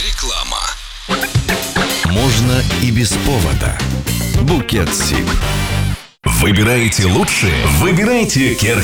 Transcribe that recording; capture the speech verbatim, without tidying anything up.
Реклама. Можно и без повода. Букет Сип. Выбирайте лучшее, выбирайте Керхер.